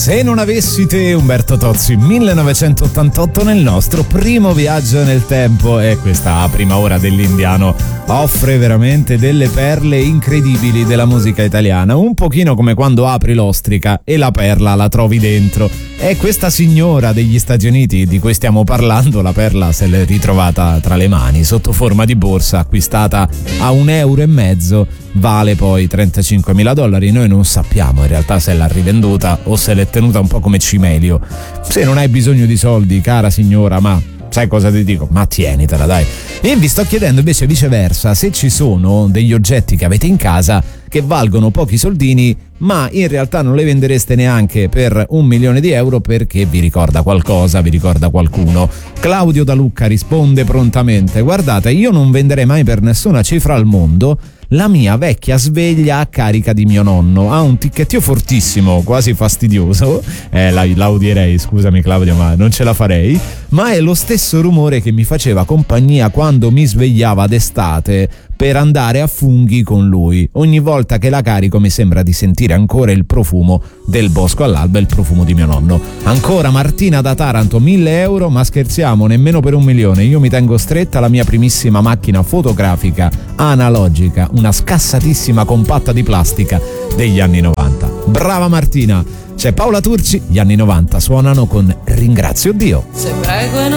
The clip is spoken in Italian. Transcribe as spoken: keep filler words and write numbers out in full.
Se non avessi te, Umberto Tozzi, millenovecentottantotto, nel nostro primo viaggio nel tempo. E questa prima ora dell'Indiano offre veramente delle perle incredibili della musica italiana, un pochino come quando apri l'ostrica e la perla la trovi dentro. E questa signora degli Stati Uniti di cui stiamo parlando, la perla se l'è ritrovata tra le mani sotto forma di borsa, acquistata a un euro e mezzo, vale poi trentacinquemila dollari. Noi non sappiamo in realtà se l'ha rivenduta o se l'è tenuta un po' come cimelio. Se non hai bisogno di soldi, cara signora, ma sai cosa ti dico? Ma tienitela, dai. E vi sto chiedendo invece viceversa se ci sono degli oggetti che avete in casa che valgono pochi soldini, ma in realtà non le vendereste neanche per un milione di euro perché vi ricorda qualcosa, vi ricorda qualcuno. Claudio da Lucca risponde prontamente: guardate, io non venderei mai per nessuna cifra al mondo la mia vecchia sveglia a carica di mio nonno. Ha un ticchettio fortissimo, quasi fastidioso, eh, la, la odierei, scusami Claudio, ma non ce la farei, ma è lo stesso rumore che mi faceva compagnia quando mi svegliava d'estate per andare a funghi con lui. Ogni volta che la carico mi sembra di sentire ancora il profumo del bosco all'alba, il profumo di mio nonno. Ancora Martina da Taranto, mille euro, ma scherziamo, nemmeno per un milione. Io mi tengo stretta la mia primissima macchina fotografica analogica, una scassatissima compatta di plastica degli anni novanta. Brava Martina! C'è Paola Turci, gli anni novanta suonano con Ringrazio Dio. Se prego